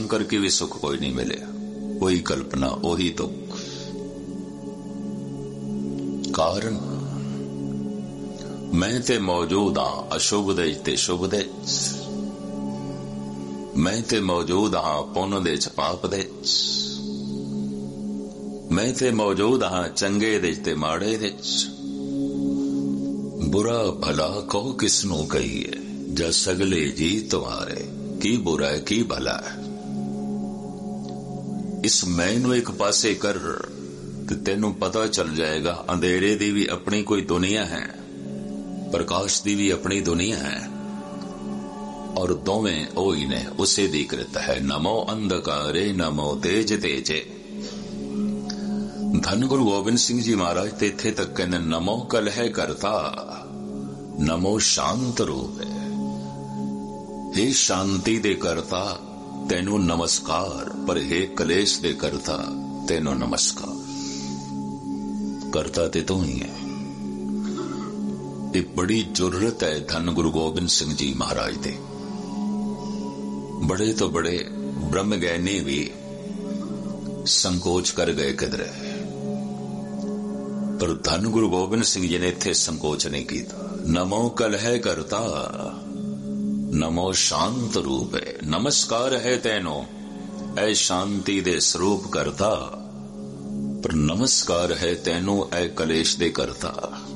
करके भी सुख कोई नहीं मिले। वही कल्पना, वही दुख। कारण मैं ते मौजूद हाँ अशुभ दे ते शुभ दे, मैं ते मौजूद हाँ पुन दे च पाप दे, मैं ते मौजूद हाँ चंगे दे ते माड़े दे। बुरा भला कहो किसनू कहिए, जा सगले जी तुम्हारे, की बुरा है की भला है। इस मैं नू एक पासे कर ते तेनू पता चल जाएगा अंधेरे दी भी अपनी कोई दुनिया है, प्रकाश दी भी अपनी दुनिया है, और दोवें ओही ने उसे दी कृत है। नमो अंधकारे नमो तेज तेजे। धन गुरु गोबिंद सिंह जी महाराज ते इत्थे तक कहने नमो कलह करता, नमो शांत रूप है। हे शांति दे करता तेनू नमस्कार, पर हे कलेश दे करता तेनू नमस्कार। करता ते तू ही है। ये बड़ी जरूरत है धन गुरु गोबिंद सिंह जी महाराज दे। बड़े तो बड़े ब्रह्म ज्ञानी भी संकोच कर गए किधरे, पर धन गुरु गोबिंद सिंह जी ने इत्थे संकोच नहीं किया। नमो कलह करता, नमो शांत रूप है। नमस्कार है तेनो ऐ शांति दे स्वरूप करता, पर नमस्कार है तेनो ऐ कलेश दे करता।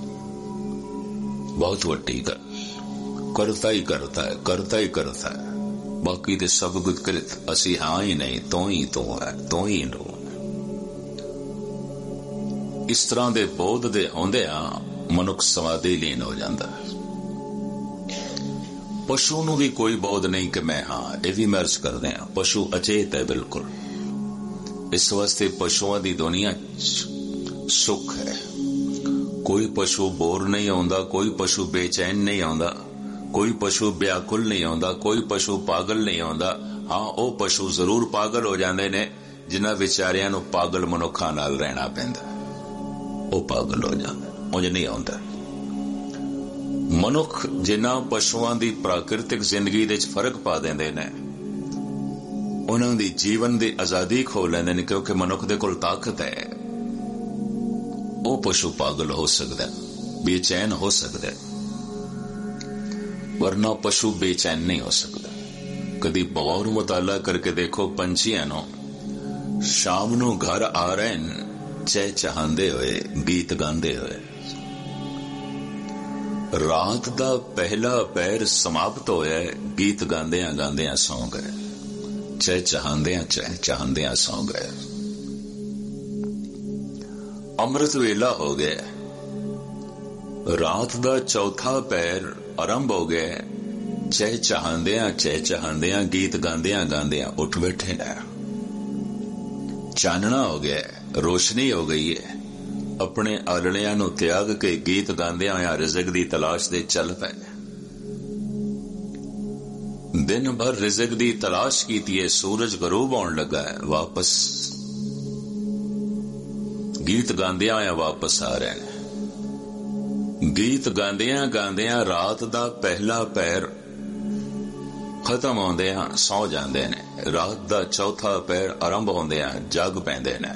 बहुत वड्डी गल। करता ही करता है, करता ही करता है। बाकी दे सब कुछ कृत असी हाँ ही नहीं, तो ही तो है, तो ही नो। इस तरह दे बोध दे होंदिया मनुख समाधि लीन हो जाता है। पशु नू भी कोई बोध नहीं कि मैं हाँ, ये भी मर्ज कर दे। पशु अचेत है बिल्कुल। इस वास्ते पशुओं की दुनिया सुख है। कोई पशु बोर नहीं आंदा, कोई पशु बेचैन नहीं आंदा, कोई पशु व्याकुल नहीं आंदा, कोई पशु पागल नहीं आंदा। हाँ, वो पशु जरूर पागल हो जाते ने जिन्हां विचारियां नूं पागल मनुखां नाल रहना पैंदा, वो पागल हो जाते, उंज नहीं आंदा। मनुख जिन्हां पशुआं दी प्राकृतिक जिंदगी दे फर्क पा देंदे ने, उन्हां दी जीवन दी आजादी खो लैंदे ने, क्योंकि मनुख दे कोल ताकत है। वो पशु पागल हो सकता है, बेचैन हो सकता है, वरना पशु बेचैन नहीं हो सकता। कदी गौर मुताला करके देखो, पंछियां नूं शाम नूं घर आ रहे हैं चहचहांदे हुए, गीत गांदे हुए। रात दा पहला पैर समाप्त होया, गीत गांदियां गांदियां सौ गए, चहचहांदियां सौ गए। अमृत वेला हो गया, रात दा चौथा पैर आरंभ हो गया। चहचहांदियां गीत गांदियां गांदियां उठ बैठे ना। चानना हो गया, रोशनी हो गई है। अपने आलड़ियां नूं त्याग के गीत गांदियां होया रिज़क दी तलाश दे चल पे। दिन भर रिज़क दी तलाश कीती है, सूरज गरूब होने लगा है, वापस गीत गांदियां होया वापस आ रहे हैं। गीत गांदियां गांदियां रात दा पहला पैर खत्म होंदियां सौ जांदे ने। रात दा चौथा पैर आरंभ होंदियां जग पैंदे ने।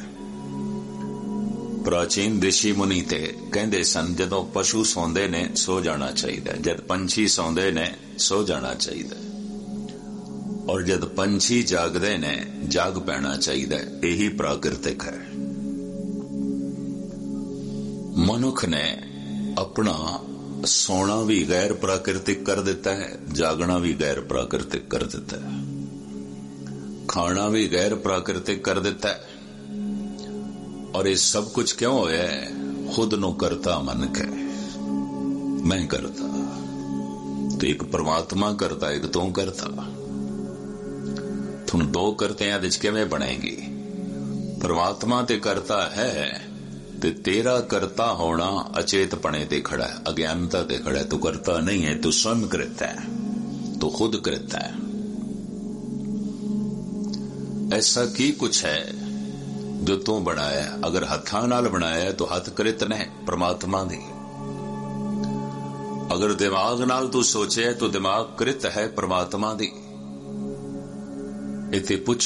प्राचीन ऋषि मुनि ते कहंदे सन, जदों पशु सौंदे ने सो जाना चाहिए, जद पंछी सौंदे ने सो जाना चाहिए, और जद पंछी जागदे ने जाग पैना चाहिए। यही प्राकृतिक है। मनुख ने अपना सोना भी गैर प्राकृतिक कर देता है, जागना भी गैर प्राकृतिक कर देता है, खाना भी गैर प्राकृतिक कर देता है। और ये सब कुछ क्यों होया है? खुद नो करता मन के, मैं करता तो एक परमात्मा करता, एक तू करता। तुम दो करते हैं किवें बनेगी? परमात्मा ते करता है ते तेरा करता होना अचेत पने ते खड़ा है, अज्ञानता ते खड़ा है। तू करता नहीं है, तू स्वयं करता है, तू खुद करता है। ऐसा की कुछ है जो तू बनाया? अगर हत्थां नाल बनाया तो हथ कृत ने परमात्मा दी। अगर दिमाग नाल तू सोचे तो दिमाग कृत है परमात्मा दी। इत्थे पुछ